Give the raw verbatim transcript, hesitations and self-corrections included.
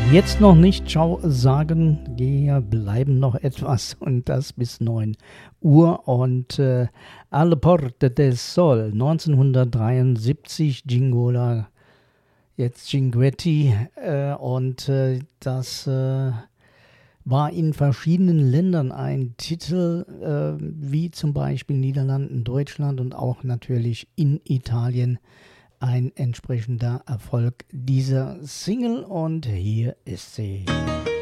Jetzt noch nicht Ciao sagen, wir bleiben noch etwas und das bis neun Uhr und äh, Alle Porte del Sol neunzehnhundertdreiundsiebzig, Gingola, jetzt Cinquetti äh, und äh, das äh, war in verschiedenen Ländern ein Titel, äh, wie zum Beispiel Niederlanden, Deutschland und auch natürlich in Italien ein entsprechender Erfolg dieser Single und hier ist sie.